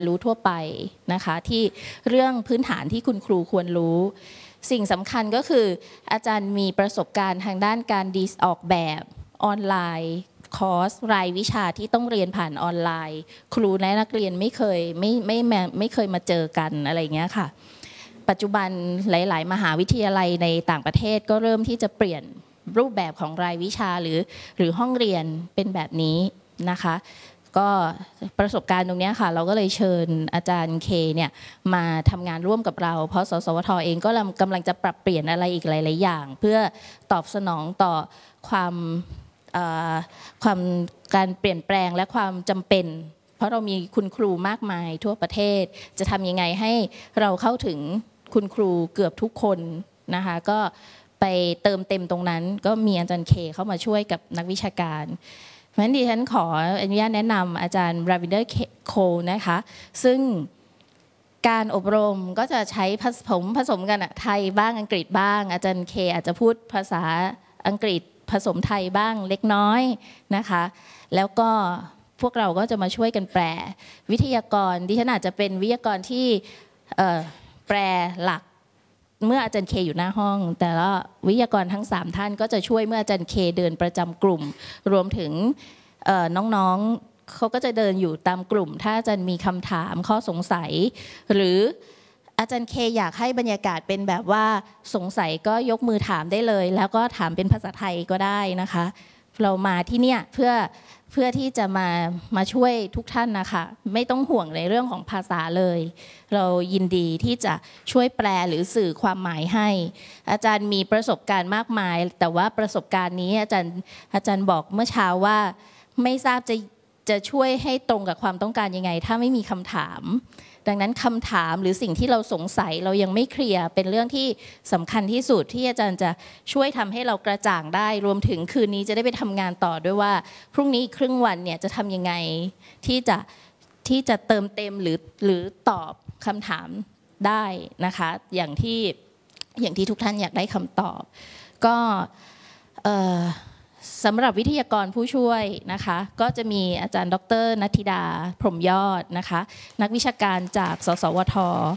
รู้ทั่วไปนะคะที่เรื่องพื้นฐานที่คุณครูควรรู้สิ่งสำคัญก็คืออาจารย์มีประสบการณ์ทางด้านการออกแบบออนไลน์คอร์สรายวิชาที่ต้องเรียนผ่านออนไลน์ครูและนักเรียนไม่เคยมาเจอกันอะไรอย่างเงี้ยค่ะปัจจุบันหลายๆมหาวิทยาลัยในต่างประเทศก็เริ่มที่จะเปลี่ยนรูปแบบของรายวิชาหรือห้องเรียนเป็นแบบนี้นะคะก็ประสบการณ์ตรงนี้ค่ะเราก็เลยเชิญอาจารย์เคเนี่ยมาทำงานร่วมกับเราเพราะสสวทเองก็กำลังจะปรับเปลี่ยนอะไรอีกหลายๆอย่างเพื่อตอบสนองต่อความการเปลี่ยนแปลงและความจำเป็นเพราะเรามีคุณครูมากมายทั่วประเทศจะทำยังไงให้เราเข้าถึงคุณครูเกือบทุกคนนะคะก็ไปเติมเต็มตรงนั้นก็มีอาจารย์เคเข้ามาช่วยกับนักวิชาการเพราะฉะนั้นดิฉันขออนุญาตแนะนำอาจารย์ราวินเดอร์โคนะคะซึ่งการอบรมก็จะใช้ผสมกันไทยบ้างอังกฤษบ้างอาจารย์เคอาจจะพูดภาษาอังกฤษผสมไทยบ้างเล็กน้อยนะคะแล้วก็พวกเราก็จะมาช่วยกันแปลวิทยากรดิฉันอาจจะเป็นวิทยากรที่แปลหลักเมื่ออาจารย์เคอยู่หน้าห้องแต่ละวิทยากรทั้ง3ท่านก็จะช่วยเมื่ออาจารย์เคเดินประจำกลุ่มรวมถึงน้องๆเขาก็จะเดินอยู่ตามกลุ่มถ้าอาจารย์มีคำถามข้อสงสัยหรืออาจารย์เคอยากให้บรรยากาศเป็นแบบว่าสงสัยก็ยกมือถามได้เลยแล้วก็ถามเป็นภาษาไทยก็ได้นะคะเรามาที่เนี่ยเพื่อที่จะมาช่วยทุกท่านนะคะไม่ต้องห่วงในเรื่องของภาษาเลยเรายินดีที่จะช่วยแปลหรือสื่อความหมายให้อาจารย์มีประสบการณ์มากมายแต่ว่าประสบการณ์นี้อาจารย์บอกเมื่อเช้าว่าไม่ทราบจะช่วยให้ตรงกับความต้องการยังไงถ้าไม่มีคำถามดังนั้นคำถามหรือสิ่งที่เราสงสัยเรายังไม่เคลียร์เป็นเรื่องที่สำคัญที่สุดที่อาจารย์จะช่วยทำให้เรากระจ่างได้รวมถึงคืนนี้จะได้ไปทำงานต่อด้วยว่าพรุ่งนี้ครึ่งวันเนี่ยจะทำยังไงที่จะเติมเต็มหรือตอบคำถามได้นะคะอย่างที่ทุกท่านอยากได้คำตอบก็สำหรับวิทยากรผู้ช่วยนะคะก็จะมีอาจารย์ดร.ณัฐิดาพรหมยอดนะคะนักวิชาการจากสสวท.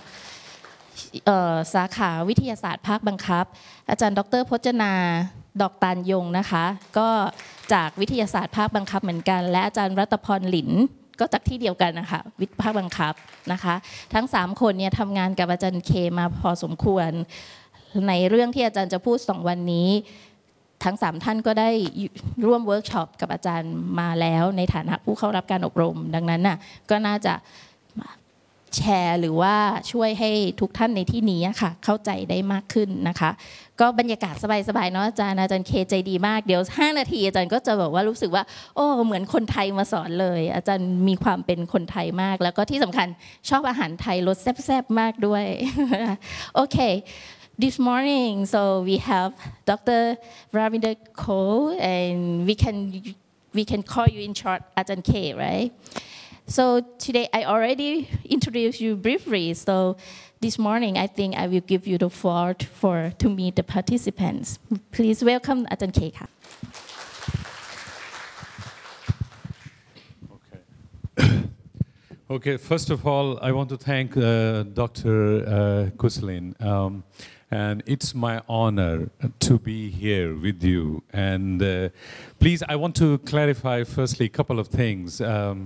สาขาวิทยาศาสตร์ภาคบังคับอาจารย์ดร.พจนาดอกตาลยงนะคะก็จากวิทยาศาสตร์ภาคบังคับเหมือนกันและอาจารย์รัตพรหลินก็จากที่เดียวกันนะคะวิทย์ภาคบังคับนะคะทั้ง3คนเนี่ยทำงานกับอาจารย์เคมาพอสมควรในเรื่องที่อาจารย์จะพูด2วันนี้ทั้ง3ท่านก็ได้ร่วมเวิร์กช็อปกับอาจารย์มาแล้วในฐานะผู้เข้ารับการอบรมดังนั้นน่ะก็น่าจะแชร์หรือว่าช่วยให้ทุกท่านในที่นี้ค่ะเข้าใจได้มากขึ้นนะคะก็บรรยากาศสบายๆเนาะอาจารย์เคใจดีมากเดี๋ยว5 นาทีอาจารย์ก็จะแบบว่ารู้สึกว่าโอ้เหมือนคนไทยมาสอนเลยอาจารย์มีความเป็นคนไทยมากแล้วก็ที่สำคัญชอบอาหารไทยรสแซ่บๆมากด้วยโอเคThis morning, so we have Dr. Ravinder Kaur, and we can call you in short Ajahn K, right? So today I already introduced you briefly. So this morning I think I will give you the floor to meet the participants. Please welcome Ajahn K. Okay, first of all, I want to thank Dr. Kuslin. And it's my honor to be here with you. And please, I want to clarify firstly a couple of things.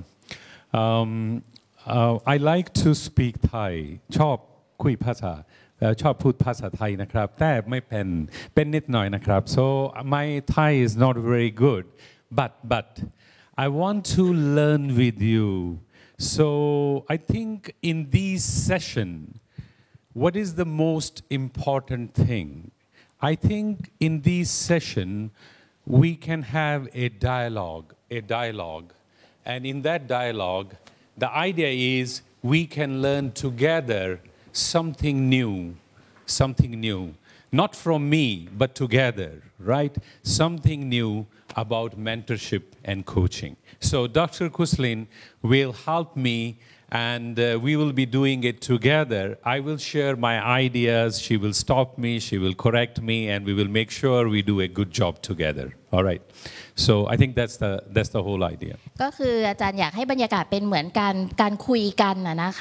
I like to speak Thai. ชอบคุยภาษาชอบพูดภาษาไทยนะครับแต่ไม่เป็นนิดหน่อยนะครับ so my Thai is not very good but I want to learn with you. So I think in this session what is the most important thing? I think in this session we can have a dialogue, and in that dialogue, the idea is we can learn together something new, not from me, but together, right? Something new about mentorship and coaching. So Dr. Kuslin will help me and we will be doing it together. I will share my ideas, she will stop me, she will correct me, and we will make sure we do a good job together. All right. So I think that's the whole idea. ก็คืออาจารย์อยากให้บรรยากาศเป็นเหมือนการคุยกันนะคะ